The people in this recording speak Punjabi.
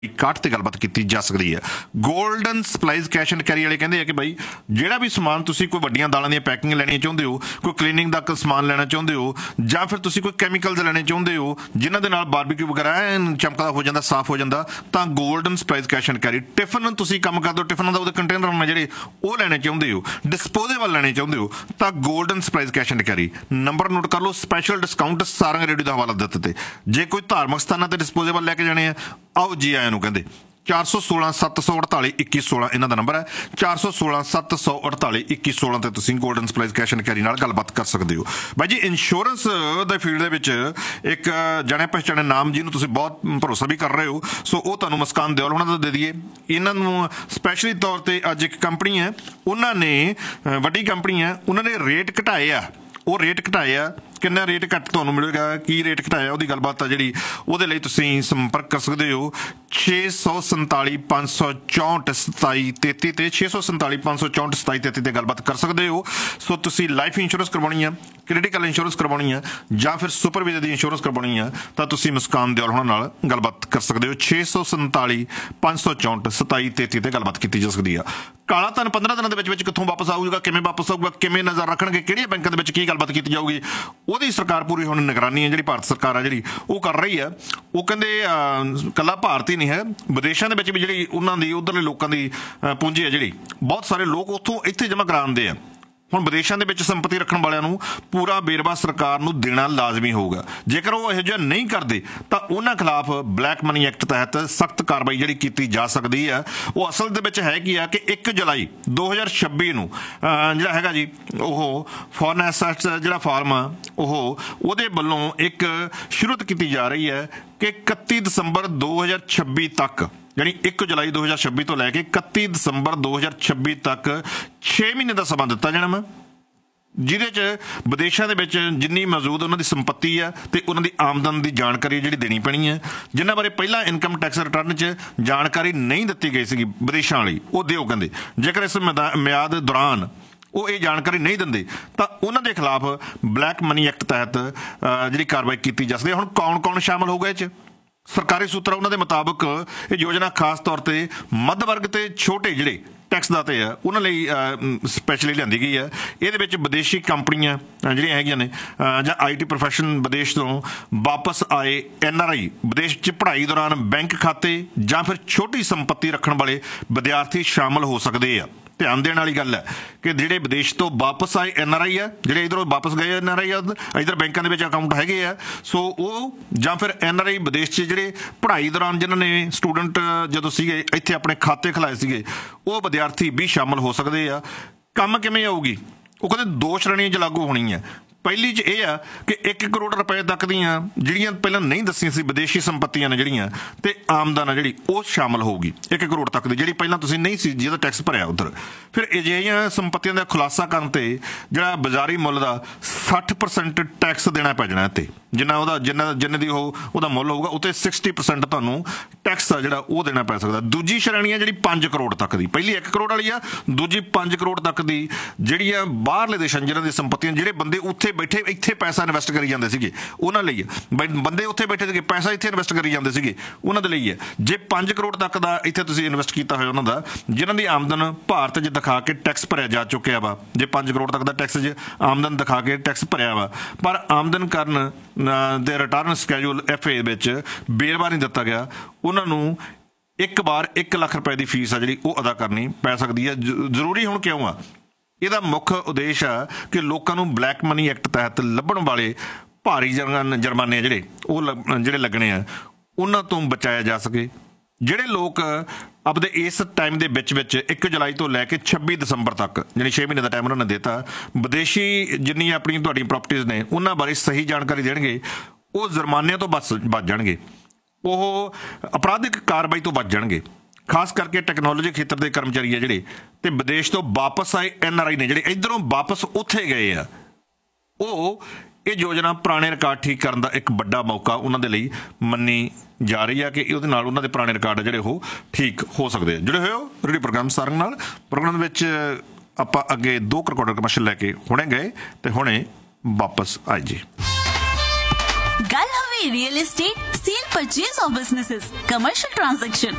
61 ਤੇ ਗੱਲਬਾਤ ਕੀਤੀ ਜਾ ਸਕਦੀ ਹੈ। Golden supplies cash and carry ਵਾਲੇ ਕਹਿੰਦੇ ਆ ਕਿ ਬਾਈ ਜਿਹੜਾ ਵੀ ਸਮਾਨ ਤੁਸੀਂ ਕੋਈ ਵੱਡੀਆਂ ਦਾਲਾਂ ਦੀਆਂ ਪੈਕਿੰਗ ਲੈਣੀਆਂ ਚਾਹੁੰਦੇ ਹੋ, ਕੋਈ ਕਲੀਨਿੰਗ ਦਾ ਸਮਾਨ ਲੈਣਾ ਚਾਹੁੰਦੇ ਹੋ, ਜਾਂ ਫਿਰ ਤੁਸੀਂ ਕੋਈ ਕੈਮੀਕਲਸ ਲੈਣੇ ਚਾਹੁੰਦੇ ਹੋ ਜਿਨ੍ਹਾਂ ਦੇ ਨਾਲ ਬਾਰਬੀਕਿਊ ਵਗੈਰਾ ਐਨ ਚਮਕਦਾ ਹੋ ਜਾਂਦਾ, ਸਾਫ਼ ਹੋ ਜਾਂਦਾ, ਤਾਂ golden supplies cash and carry. Tiffin ਤੁਸੀਂ ਕੰਮ ਕਰਦੇ ਹੋ, ਟਿਫਨਾਂ ਦਾ ਉਹਦੇ ਕੰਟੇਨਰ ਨੇ ਜਿਹੜੇ ਉਹ ਲੈਣੇ ਚਾਹੁੰਦੇ ਹੋ, ਡਿਸਪੋਜ਼ੇਬਲ ਲੈਣੇ ਚਾਹੁੰਦੇ ਹੋ, ਤਾਂ golden supplies cash and carry. Number note ਕਰ ਲਓ, ਸਪੈਸ਼ਲ ਡਿਸਕਾਊਂਟ ਸਾਰੰਗ ਰੇਡੀਓ ਦਾ ਹਵਾਲਾ ਦਿੱਤੇ ਤੇ ਜੇ ਕੋਈ ਧਾਰਮਿਕ ਸਥਾਨਾਂ ਤੇ ਡਿਸਪੋਜ਼ੇਬਲ ਲੈ ਕੇ ਜਾਣੇ ਆ, ਆਓ ਜੀ ਆਇਆਂ ਨੂੰ ਕਹਿੰਦੇ। 416 748 2116 ਇਹਨਾਂ ਦਾ ਨੰਬਰ ਹੈ। 416 748 2116 ਤੇ ਤੁਸੀਂ golden supplies cash and carry ਨਾਲ ਗੱਲਬਾਤ ਕਰ ਸਕਦੇ ਹੋ। ਬਾਈ ਜੀ, ਇੰਸ਼ੋਰੈਂਸ ਦੇ ਫੀਲਡ ਦੇ ਵਿੱਚ ਇੱਕ ਜਾਣੇ ਪਹਿਚਾਣੇ ਨਾਮ ਜਿਹਨੂੰ ਤੁਸੀਂ ਬਹੁਤ ਭਰੋਸਾ ਵੀ ਕਰ ਰਹੇ ਹੋ, ਸੋ ਉਹ ਤੁਹਾਨੂੰ ਮੁਸਕਾਨ ਦਿਓਲ ਉਹਨਾਂ ਦਾ ਦੇ ਦਈਏ। ਇਹਨਾਂ ਨੂੰ ਸਪੈਸ਼ਲੀ ਤੌਰ ਤੇ ਅੱਜ ਇੱਕ ਕੰਪਨੀ ਹੈ, ਉਹਨਾਂ ਨੇ ਵੱਡੀ ਕੰਪਨੀ ਹੈ, ਉਹਨਾਂ ਨੇ ਰੇਟ ਘਟਾਏ ਆ। ਉਹ ਰੇਟ ਘਟਾਏ ਆ, ਕਿੰਨਾ ਰੇਟ ਘੱਟ ਤੁਹਾਨੂੰ ਮਿਲੇਗਾ, ਕੀ ਰੇਟ ਘਟਾਇਆ, ਉਹਦੀ ਗੱਲਬਾਤ ਆ ਜਿਹੜੀ ਉਹਦੇ ਲਈ ਤੁਸੀਂ ਸੰਪਰਕ ਕਰ ਸਕਦੇ ਹੋ 647 564 27 33 ਤੇ 647 564 27 33 ਤੇ ਗੱਲਬਾਤ ਕਰ ਸਕਦੇ ਹੋ। ਸੋ ਤੁਸੀਂ ਲਾਈਫ ਇੰਸ਼ੋਰੈਂਸ ਕਰਵਾਉਣੀ ਆ, ਕ੍ਰਿਟੀਕਲ ਇੰਸ਼ੋਰੈਂਸ ਕਰਵਾਉਣੀ ਆ, ਜਾਂ ਫਿਰ ਸੁਪਰ ਵੀਜ਼ਾ ਦੀ ਇੰਸ਼ੋਰੈਂਸ ਕਰਵਾਉਣੀ ਆ, ਤਾਂ ਤੁਸੀਂ ਮੁਸਕਾਨ ਦਿਓਲ ਹੋਣਾ ਨਾਲ ਗੱਲਬਾਤ ਕਰ ਸਕਦੇ ਹੋ। 647 564 27 33 ਤੇ ਗੱਲਬਾਤ ਕੀਤੀ ਜਾ ਸਕਦੀ ਆ। ਕਾਲਾ ਧਨ 15 ਦਿਨਾਂ ਦੇ ਵਿੱਚ ਕਿੱਥੋਂ ਵਾਪਸ ਆਊਗਾ, ਕਿਵੇਂ ਵਾਪਸ ਆਊਗਾ, ਕਿਵੇਂ ਨਜ਼ਰ ਰੱਖਣਗੇ, ਕਿਹੜੀਆਂ ਬੈਂਕਾਂ ਦੇ ਵਿੱਚ ਕੀ ਗੱਲਬਾਤ ਕੀਤੀ ਜਾਊਗੀ, ਉਹਦੀ ਸਰਕਾਰ ਪੂਰੀ ਹੁਣ ਨਿਗਰਾਨੀ ਹੈ ਜਿਹੜੀ ਭਾਰਤ ਸਰਕਾਰ ਆ ਜਿਹੜੀ ਉਹ ਕਰ ਰਹੀ ਆ। ਉਹ ਕਹਿੰਦੇ ਕੱਲਾ ਭਾਰਤ ਹੀ ਨਹੀਂ ਹੈ, ਵਿਦੇਸ਼ਾਂ ਦੇ ਵਿੱਚ ਵੀ ਜਿਹੜੀ ਉਹਨਾਂ ਦੀ ਉੱਧਰਲੇ ਲੋਕਾਂ ਦੀ ਪੂੰਜੀ ਹੈ, ਜਿਹੜੀ ਬਹੁਤ ਸਾਰੇ ਲੋਕ ਉੱਥੋਂ ਇੱਥੇ ਜਮ੍ਹਾਂ ਕਰਾਉਂਦੇ ਆ। ਹੁਣ ਵਿਦੇਸ਼ਾਂ ਦੇ ਵਿੱਚ ਸੰਪਤੀ ਰੱਖਣ ਵਾਲਿਆਂ ਨੂੰ ਪੂਰਾ ਵੇਰਵਾ ਸਰਕਾਰ ਨੂੰ ਦੇਣਾ ਲਾਜ਼ਮੀ ਹੋਊਗਾ। ਜੇਕਰ ਉਹ ਇਹੋ ਜਿਹਾ ਨਹੀਂ ਕਰਦੇ ਤਾਂ ਉਹਨਾਂ ਖਿਲਾਫ ਬਲੈਕ ਮਨੀ ਐਕਟ ਤਹਿਤ ਸਖਤ ਕਾਰਵਾਈ ਜਿਹੜੀ ਕੀਤੀ ਜਾ ਸਕਦੀ ਹੈ। ਉਹ ਅਸਲ ਦੇ ਵਿੱਚ ਹੈ ਕੀ ਆ ਕਿ 1 ਜੁਲਾਈ 2026 ਨੂੰ ਜਿਹੜਾ ਹੈਗਾ ਜੀ ਉਹ ਫੋਰਨ ਐਸੈਟਸ ਜਿਹੜਾ ਫਾਰਮ ਆ ਉਹਦੇ ਵੱਲੋਂ ਇੱਕ ਸ਼ੁਰੂਆਤ ਕੀਤੀ ਜਾ ਰਹੀ ਹੈ ਕਿ 31 ਦਸੰਬਰ 2026 ਤੱਕ, ਯਾਨੀ 1 ਜੁਲਾਈ 2026 ਤੋਂ ਲੈ ਕੇ 31 ਦਸੰਬਰ 2026 ਤੱਕ 6 ਮਹੀਨੇ ਦਾ ਸਮਾਂ ਦਿੱਤਾ ਜਾਣਾ ਵਾ, ਜਿਹਦੇ 'ਚ ਵਿਦੇਸ਼ਾਂ ਦੇ ਵਿੱਚ ਜਿੰਨੀ ਮੌਜੂਦ ਉਹਨਾਂ ਦੀ ਸੰਪੱਤੀ ਆ ਤੇ ਉਹਨਾਂ ਦੀ ਆਮਦਨ ਦੀ ਜਾਣਕਾਰੀ ਜਿਹੜੀ ਦੇਣੀ ਪੈਣੀ ਹੈ। ਜਿਨ੍ਹਾਂ ਬਾਰੇ ਪਹਿਲਾਂ ਇਨਕਮ ਟੈਕਸ ਰਿਟਰਨ 'ਚ ਜਾਣਕਾਰੀ ਨਹੀਂ ਦਿੱਤੀ ਗਈ ਸੀਗੀ ਵਿਦੇਸ਼ਾਂ ਵਾਲੀ, ਉਹ ਦਿਓ ਕਹਿੰਦੇ। ਜੇਕਰ ਇਸ ਮਿਆਦ ਦੌਰਾਨ ਉਹ ਇਹ ਜਾਣਕਾਰੀ ਨਹੀਂ ਦਿੰਦੇ ਤਾਂ ਉਹਨਾਂ ਦੇ ਖਿਲਾਫ ਬਲੈਕ ਮਨੀ ਐਕਟ ਤਹਿਤ ਜਿਹੜੀ ਕਾਰਵਾਈ ਕੀਤੀ ਜਾ ਸਕਦੀ ਹੈ। ਹੁਣ ਕੌਣ ਸ਼ਾਮਲ ਹੋਊਗਾ ਇਹ 'ਚ? ਸਰਕਾਰੀ ਸੂਤਰਾਂ ਉਹਨਾਂ ਦੇ ਮੁਤਾਬਕ ਇਹ ਯੋਜਨਾ ਖਾਸ ਤੌਰ ਤੇ ਮੱਧ ਵਰਗ ਤੇ ਛੋਟੇ ਜਿਹੜੇ ਟੈਕਸ ਦਾਤੇ ਆ ਉਹਨਾਂ ਲਈ ਸਪੈਸ਼ਲੀ ਲਿਆਂਦੀ ਗਈ ਹੈ। ਇਹਦੇ ਵਿੱਚ ਵਿਦੇਸ਼ੀ ਕੰਪਨੀਆਂ ਜਿਹੜੀਆਂ ਹੈਗੀਆਂ ਨੇ ਜਾਂ IT ਪ੍ਰੋਫੈਸ਼ਨ, ਵਿਦੇਸ਼ ਤੋਂ ਵਾਪਸ ਆਏ NRI, ਵਿਦੇਸ਼ 'ਚ ਪੜ੍ਹਾਈ ਦੌਰਾਨ ਬੈਂਕ ਖਾਤੇ ਜਾਂ ਫਿਰ ਛੋਟੀ ਸੰਪੱਤੀ ਰੱਖਣ ਵਾਲੇ ਵਿਦਿਆਰਥੀ ਸ਼ਾਮਲ ਹੋ ਸਕਦੇ ਆ। ਧਿਆਨ ਦੇਣ ਵਾਲੀ ਗੱਲ ਹੈ ਕਿ ਜਿਹੜੇ ਵਿਦੇਸ਼ ਤੋਂ ਵਾਪਸ ਆਏ NRI ਆ, ਜਿਹੜੇ ਇੱਧਰੋਂ ਵਾਪਸ ਗਏ NRI ਆ, ਇੱਧਰ ਬੈਂਕਾਂ ਦੇ ਵਿੱਚ ਅਕਾਊਂਟ ਹੈਗੇ ਆ, ਸੋ ਉਹ ਜਾਂ ਫਿਰ NRI ਵਿਦੇਸ਼ 'ਚ ਜਿਹੜੇ ਪੜ੍ਹਾਈ ਦੌਰਾਨ ਜਿਨ੍ਹਾਂ ਨੇ ਸਟੂਡੈਂਟ ਜਦੋਂ ਸੀਗੇ ਇੱਥੇ ਆਪਣੇ ਖਾਤੇ ਖੁਲਾਏ ਸੀਗੇ, ਉਹ ਵਿਦਿਆਰਥੀ ਵੀ ਸ਼ਾਮਲ ਹੋ ਸਕਦੇ ਆ। ਕੰਮ ਕਿਵੇਂ ਆਊਗੀ? ਉਹ ਕਹਿੰਦੇ 2 ਸ਼੍ਰੇਣੀਆਂ 'ਚ ਲਾਗੂ ਹੋਣੀ ਹੈ। ਪਹਿਲੀ 'ਚ ਇਹ ਆ ਕਿ 1 ਕਰੋੜ ਰੁਪਏ ਤੱਕ ਦੀਆਂ ਜਿਹੜੀਆਂ ਪਹਿਲਾਂ ਨਹੀਂ ਦੱਸੀਆਂ ਸੀ ਵਿਦੇਸ਼ੀ ਸੰਪੱਤੀਆਂ ਨੇ ਜਿਹੜੀਆਂ ਤੇ ਆਮਦਨ ਆ ਜਿਹੜੀ ਉਹ ਸ਼ਾਮਲ ਹੋਊਗੀ 1 ਕਰੋੜ ਤੱਕ ਦੀ, ਜਿਹੜੀ ਪਹਿਲਾਂ ਤੁਸੀਂ ਨਹੀਂ ਸੀ ਜਿਹਦਾ ਟੈਕਸ ਭਰਿਆ ਉੱਧਰ। ਫਿਰ ਅਜਿਹੀਆਂ ਸੰਪੱਤੀਆਂ ਦਾ ਖੁਲਾਸਾ ਕਰਨ ਤੇ ਜਿਹੜਾ ਬਾਜ਼ਾਰੀ ਮੁੱਲ ਦਾ 60% ਟੈਕਸ ਦੇਣਾ ਪੈ ਜਾਣਾ ਤੇ ਜਿੰਨੇ ਦੀ ਉਹਦਾ ਮੁੱਲ ਹੋਊਗਾ ਉੱਤੇ 60% ਤੁਹਾਨੂੰ ਟੈਕਸ ਆ ਜਿਹੜਾ ਉਹ ਦੇਣਾ ਪੈ ਸਕਦਾ। ਦੂਜੀ ਸ਼੍ਰੇਣੀ ਆ ਜਿਹੜੀ 5 ਕਰੋੜ ਤੱਕ ਦੀ, ਪਹਿਲੀ 1 ਕਰੋੜ ਵਾਲੀ ਆ, ਦੂਜੀ 5 ਕਰੋੜ ਤੱਕ ਦੀ ਜਿਹੜੀ ਆ ਬਾਹਰਲੇ ਦੇਸ਼ਾਂ ਜਿਹਨਾਂ ਦੀ ਸੰਪੱਤੀਆਂ, ਜਿਹੜੇ ਬੰਦੇ ਉੱਥੇ ਬੈਠੇ ਇੱਥੇ ਪੈਸਾ ਇਨਵੈਸਟ ਕਰੀ ਜਾਂਦੇ ਸੀਗੇ ਉਹਨਾਂ ਲਈ ਹੈ। ਬੰਦੇ ਉੱਥੇ ਬੈਠੇ ਸੀਗੇ ਪੈਸਾ ਇੱਥੇ ਇਨਵੈਸਟ ਕਰੀ ਜਾਂਦੇ ਸੀਗੇ ਉਹਨਾਂ ਦੇ ਲਈ ਹੈ। ਜੇ 5 ਕਰੋੜ ਤੱਕ ਦਾ ਇੱਥੇ ਤੁਸੀਂ ਇਨਵੈਸਟ ਕੀਤਾ ਹੋਇਆ ਉਹਨਾਂ ਦਾ, ਜਿਨ੍ਹਾਂ ਦੀ ਆਮਦਨ ਭਾਰਤ 'ਚ ਦਿਖਾ ਕੇ ਟੈਕਸ ਭਰਿਆ ਜਾ ਚੁੱਕਿਆ ਵਾ, ਜੇ 5 ਕਰੋੜ ਤੱਕ ਦਾ ਟੈਕਸ ਆਮਦਨ ਦਿਖਾ ਕੇ ਟੈਕਸ ਭਰਿਆ ਵਾ, ਪਰ ਆਮਦਨ ਕਰਨ ਦੇ ਰਿਟਰਨ ਸਕੈਜੂਲ FA ਵਿੱਚ ਵੇਰਵਾ ਨਹੀਂ ਦਿੱਤਾ ਗਿਆ, ਉਹਨਾਂ ਨੂੰ ਇੱਕ ਵਾਰ 1 ਲੱਖ ਰੁਪਏ ਦੀ ਫੀਸ ਆ ਜਿਹੜੀ ਉਹ ਅਦਾ ਕਰਨੀ ਪੈ ਸਕਦੀ ਹੈ। ਜ਼ਰੂਰੀ ਹੁਣ ਕਿਉਂ ਆ? ਇਹਦਾ ਮੁੱਖ ਉਦੇਸ਼ ਆ ਕਿ ਲੋਕਾਂ ਨੂੰ ਬਲੈਕ ਮਨੀ ਐਕਟ ਤਹਿਤ ਲੱਭਣ ਵਾਲੇ ਭਾਰੀ ਜੁਰਮਾਨੇ ਜਿਹੜੇ ਲੱਗਣੇ ਆ ਉਹਨਾਂ ਤੋਂ ਬਚਾਇਆ ਜਾ ਸਕੇ। ਜਿਹੜੇ ਲੋਕ ਆਪਦੇ ਇਸ ਟਾਈਮ ਦੇ ਵਿੱਚ 1 ਜੁਲਾਈ ਤੋਂ ਲੈ ਕੇ 26 ਦਸੰਬਰ ਤੱਕ, ਯਾਨੀ 6 ਮਹੀਨੇ ਦਾ ਟਾਈਮ ਉਹਨਾਂ ਨੇ ਦਿੱਤਾ, ਵਿਦੇਸ਼ੀ ਜਿੰਨੀਆਂ ਆਪਣੀਆਂ ਤੁਹਾਡੀਆਂ ਪ੍ਰਾਪਰਟੀਜ਼ ਨੇ ਉਹਨਾਂ ਬਾਰੇ ਸਹੀ ਜਾਣਕਾਰੀ ਦੇਣਗੇ, ਉਹ ਜੁਰਮਾਨਿਆਂ ਤੋਂ ਬਚ ਜਾਣਗੇ, ਉਹ ਅਪਰਾਧਿਕ ਕਾਰਵਾਈ ਤੋਂ ਬਚ ਜਾਣਗੇ। ਖਾਸ ਕਰਕੇ ਟੈਕਨੋਲੋਜੀ ਖੇਤਰ ਦੇ ਕਰਮਚਾਰੀ ਆ ਜਿਹੜੇ ਤੇ ਵਿਦੇਸ਼ ਤੋਂ ਵਾਪਸ ਆਏ NRI ਨੇ ਜਿਹੜੇ ਇੱਧਰੋਂ ਵਾਪਸ ਉੱਥੇ ਗਏ ਆ, ਉਹ ਇਹ ਯੋਜਨਾ ਪੁਰਾਣੇ ਰਿਕਾਰਡ ਠੀਕ ਕਰਨ ਦਾ ਇੱਕ ਵੱਡਾ ਮੌਕਾ ਉਹਨਾਂ ਦੇ ਲਈ ਮੰਨੀ ਜਾ ਰਹੀ ਆ ਕਿ ਉਹਦੇ ਨਾਲ ਉਹਨਾਂ ਦੇ ਪੁਰਾਣੇ ਰਿਕਾਰਡ ਜਿਹੜੇ ਉਹ ਠੀਕ ਹੋ ਸਕਦੇ ਆ। ਜੁੜੇ ਹੋਏ ਹੋ ਰੇਡੀਓ ਪ੍ਰੋਗਰਾਮ ਸਾਰੰਗ ਨਾਲ। ਪ੍ਰੋਗਰਾਮ ਦੇ ਵਿੱਚ ਆਪਾਂ ਅੱਗੇ 2 ਰਿਕਾਰਡਰ ਕਮਰਸ਼ੀਅਲ ਲੈ ਕੇ ਹੁਣੇ ਗਏ ਤੇ ਹੁਣੇ ਵਾਪਸ ਆਏ ਜੀ। ਗੱਲ ਹੋਵੇ real estate, sale purchase of businesses, commercial transaction,